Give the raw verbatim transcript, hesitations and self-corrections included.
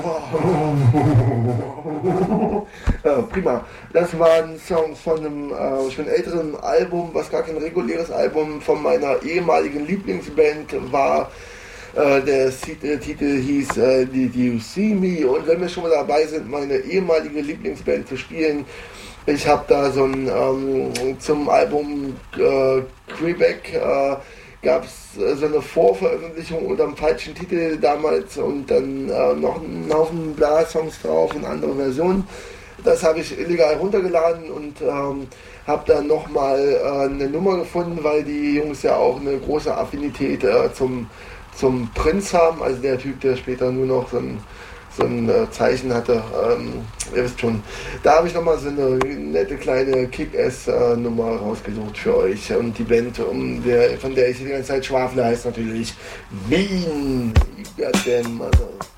Ja, prima. Das waren Songs von einem äh, schon älteren Album, was gar kein reguläres Album von meiner ehemaligen Lieblingsband war. Äh, der Titel, Titel hieß äh, Did You See Me? Und wenn wir schon mal dabei sind, meine ehemalige Lieblingsband zu spielen, ich habe da so ein ähm, zum Album äh, Quebec äh, gab es äh, so eine Vorveröffentlichung unter dem falschen Titel damals und dann äh, noch einen Haufen Blas-Songs drauf und andere Versionen. Das habe ich illegal runtergeladen und ähm, habe dann nochmal äh, eine Nummer gefunden, weil die Jungs ja auch eine große Affinität äh, zum, zum Prinz haben, also der Typ, der später nur noch so ein so ein äh, Zeichen hatte, ähm, ihr wisst schon. Da habe ich nochmal so eine nette kleine Kick-Ass-Nummer rausgesucht für euch. Und die Band, um der, von der ich die ganze Zeit schwafle, heißt natürlich Wien. You got them, also.